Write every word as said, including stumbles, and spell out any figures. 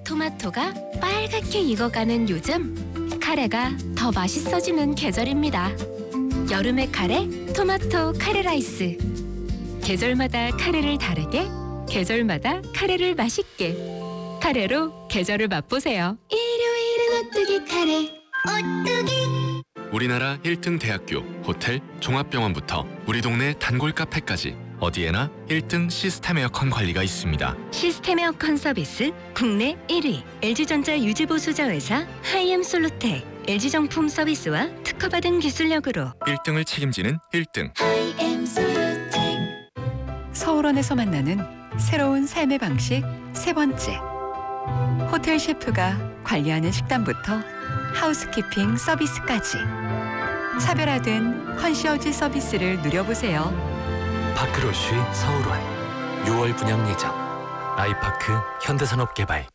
토마토가 빨갛게 익어가는 요즘, 카레가 더 맛있어지는 계절입니다. 여름의 카레, 토마토 카레 라이스. 계절마다 카레를 다르게, 계절마다 카레를 맛있게. 카레로 계절을 맛보세요. 일요일은 오뚜기 카레. 오뚜기. 우리나라 일 등 대학교, 호텔, 종합병원부터 우리 동네 단골 카페까지 어디에나 일 등 시스템 에어컨 관리가 있습니다. 시스템 에어컨 서비스 국내 일 위. 엘지전자 유지보수자회사 하이엠솔루텍. 엘지정품 서비스와 특허받은 기술력으로 일 등을 책임지는 일 등. 하이엠솔루텍. 서울원에서 만나는 새로운 삶의 방식 세 번째. 호텔 셰프가 관리하는 식단부터 하우스키핑 서비스까지 차별화된 컨시어지 서비스를 누려보세요. 파크로쉬 서울원 유월 분양 예정. 아이파크 현대산업개발.